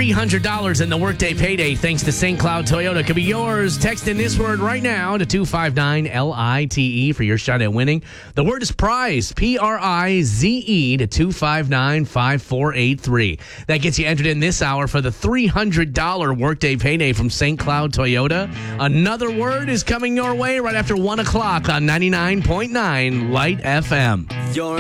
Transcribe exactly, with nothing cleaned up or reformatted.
three hundred dollars in the Workday Payday thanks to Saint Cloud Toyota could be yours. Text in this word right now to two five nine L I T E for your shot at winning. The word is prize, P R I Z E, to two five nine five four eight three. That gets you entered in this hour for the three hundred dollars Workday Payday from Saint Cloud Toyota. Another word is coming your way right after one o'clock on ninety-nine point nine Light F M. You're